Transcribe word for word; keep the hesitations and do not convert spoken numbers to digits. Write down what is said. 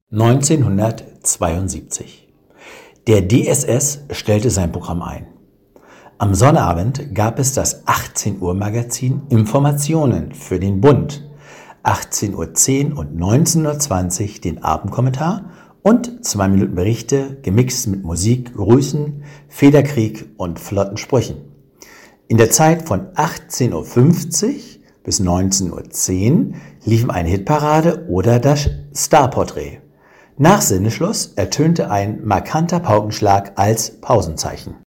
neunzehnhundertzweiundsiebzig. Der D S S stellte sein Programm ein. Am Sonnabend gab es das achtzehn Uhr Magazin Informationen für den Bund, achtzehn Uhr zehn und neunzehn Uhr zwanzig den Abendkommentar und zwei Minuten Berichte gemixt mit Musik, Grüßen, Federkrieg und flotten Sprüchen. In der Zeit von achtzehn Uhr fünfzig bis neunzehn Uhr zehn liefen eine Hitparade oder das Starporträt. Nach Sendeschluss ertönte ein markanter Paukenschlag als Pausenzeichen.